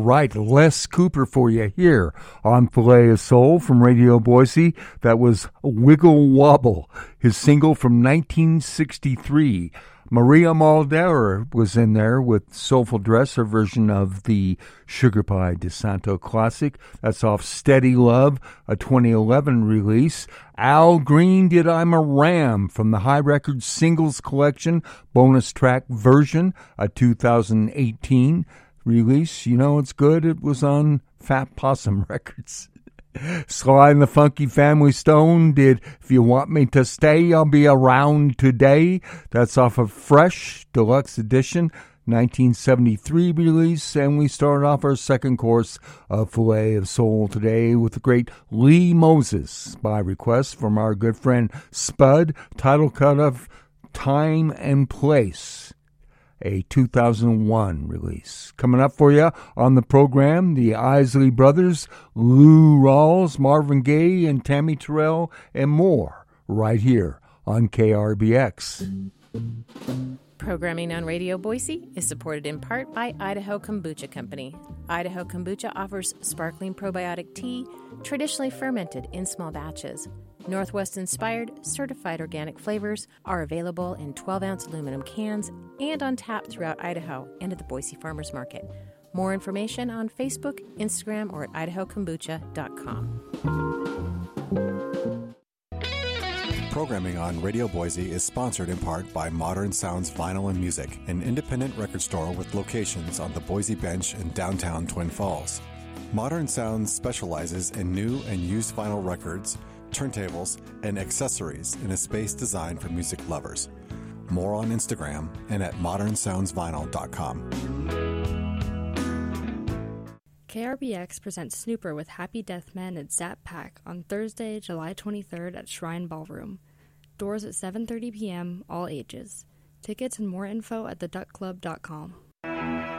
All right, Les Cooper for you here on Filet of Soul from Radio Boise. That was Wiggle Wobble, his single from 1963. Maria Muldaur was in there with Soulful Dress, her version of the Sugar Pie DeSanto classic. That's off Steady Love, a 2011 release. Al Green did I'm a Ram from the High Records Singles Collection, bonus track version, a 2018 release. You know it's good. It was on Fat Possum Records. Sly and the Funky Family Stone did If You Want Me to Stay, I'll Be Around Today. That's off of Fresh Deluxe Edition, 1973 release. And we start off our second course of Filet of Soul today with the great Lee Moses by request from our good friend Spud, title cut of Time and Place, a 2001 release. Coming up for you on the program, the Isley Brothers, Lou Rawls, Marvin Gaye, and Tammy Terrell, and more right here on KRBX. Programming on Radio Boise is supported in part by Idaho Kombucha Company. Idaho Kombucha offers sparkling probiotic tea, traditionally fermented in small batches. Northwest-inspired, certified organic flavors are available in 12-ounce aluminum cans and on tap throughout Idaho and at the Boise Farmers Market. More information on Facebook, Instagram, or at idahokombucha.com. Programming on Radio Boise is sponsored in part by Modern Sounds Vinyl and Music, an independent record store with locations on the Boise Bench in downtown Twin Falls. Modern Sounds specializes in new and used vinyl records, turntables, and accessories in a space designed for music lovers. More on Instagram and at modernsoundsvinyl.com. KRBX presents Snooper with Happy Death Men at Zap Pack on Thursday, July 23rd at Shrine Ballroom. Doors at 7:30 p.m., all ages. Tickets and more info at theduckclub.com.